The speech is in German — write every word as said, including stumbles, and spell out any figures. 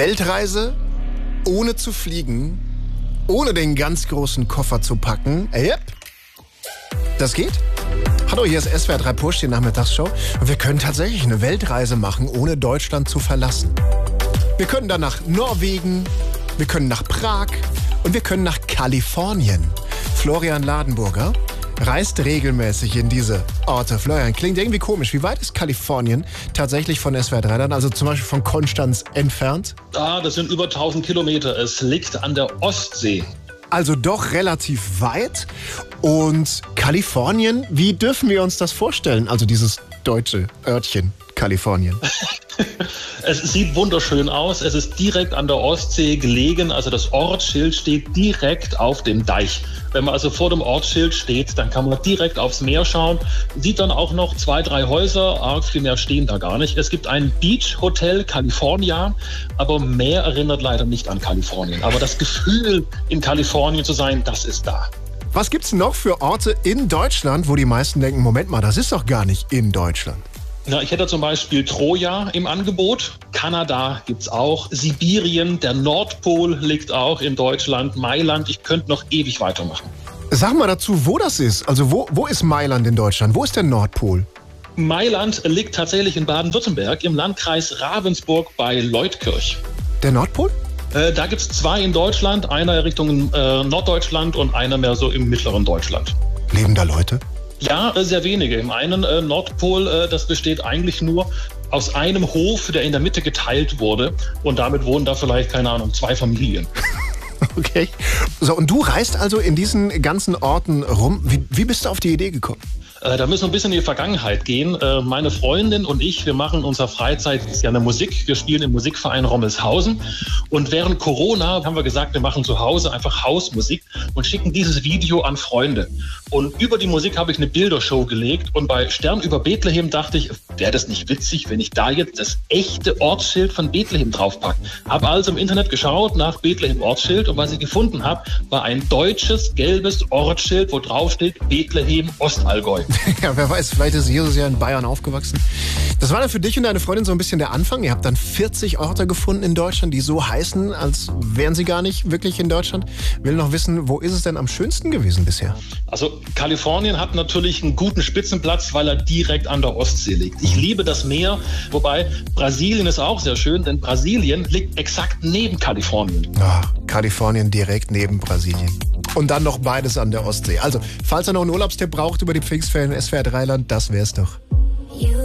Weltreise ohne zu fliegen, ohne den ganz großen Koffer zu packen. Yep. Das geht? Hallo, hier ist S W R drei Push, die Nachmittagsshow. Und wir können tatsächlich eine Weltreise machen, ohne Deutschland zu verlassen. Wir können dann nach Norwegen, wir können nach Prag und wir können nach Kalifornien. Florian Ladenburger reist regelmäßig in diese Orte. Florian, klingt irgendwie komisch. Wie weit ist Kalifornien tatsächlich von S W R drei dann? Also zum Beispiel von Konstanz entfernt? Ah, das sind über tausend Kilometer. Es liegt an der Ostsee. Also doch relativ weit. Und Kalifornien, wie dürfen wir uns das vorstellen? Also dieses deutsche Örtchen Kalifornien. Es sieht wunderschön aus. Es ist direkt an der Ostsee gelegen. Also das Ortsschild steht direkt auf dem Deich. Wenn man also vor dem Ortsschild steht, dann kann man direkt aufs Meer schauen. Sieht dann auch noch zwei, drei Häuser. Arg viel mehr stehen da gar nicht. Es gibt ein Beach Hotel California, aber mehr erinnert leider nicht an Kalifornien. Aber das Gefühl, in Kalifornien zu sein, das ist da. Was gibt's noch für Orte in Deutschland, wo die meisten denken, Moment mal, das ist doch gar nicht in Deutschland? Ja, ich hätte zum Beispiel Troja im Angebot. Kanada gibt's auch. Sibirien, der Nordpol liegt auch in Deutschland. Mailand, ich könnte noch ewig weitermachen. Sag mal dazu, wo das ist. Also wo, wo ist Mailand in Deutschland? Wo ist der Nordpol? Mailand liegt tatsächlich in Baden-Württemberg im Landkreis Ravensburg bei Leutkirch. Der Nordpol? Äh, da gibt's zwei in Deutschland. Einer Richtung äh, Norddeutschland und einer mehr so im mittleren Deutschland. Leben da Leute? Ja, sehr wenige. Im einen äh, Nordpol, äh, das besteht eigentlich nur aus einem Hof, der in der Mitte geteilt wurde. Und damit wohnen da vielleicht, keine Ahnung, zwei Familien. Okay. So, und du reist also in diesen ganzen Orten rum. Wie, wie bist du auf die Idee gekommen? Äh, da müssen wir ein bisschen in die Vergangenheit gehen. Äh, meine Freundin und ich, wir machen in unserer Freizeit gerne Musik. Wir spielen im Musikverein Rommelshausen. Und während Corona haben wir gesagt, wir machen zu Hause einfach Hausmusik und schicken dieses Video an Freunde. Und über die Musik habe ich eine Bildershow gelegt. Und bei Stern über Bethlehem dachte ich, wäre das nicht witzig, wenn ich da jetzt das echte Ortsschild von Bethlehem draufpacke. Habe also im Internet geschaut nach Bethlehem Ortsschild und was ich gefunden habe, war ein deutsches gelbes Ortsschild, wo drauf steht Bethlehem Ostallgäu. Ja, wer weiß, vielleicht ist Jesus ja in Bayern aufgewachsen. Das war dann für dich und deine Freundin so ein bisschen der Anfang. Ihr habt dann vierzig Orte gefunden in Deutschland, die so heißen, als wären sie gar nicht wirklich in Deutschland. Will noch wissen, wo ist es denn am schönsten gewesen bisher? Also Kalifornien hat natürlich einen guten Spitzenplatz, weil er direkt an der Ostsee liegt. Ich liebe das Meer, wobei Brasilien ist auch sehr schön, denn Brasilien liegt exakt neben Kalifornien. Ah, Kalifornien direkt neben Brasilien. Und dann noch beides an der Ostsee. Also, falls ihr noch einen Urlaubstipp braucht über die Pfingstferien S W R drei Land, das wär's doch.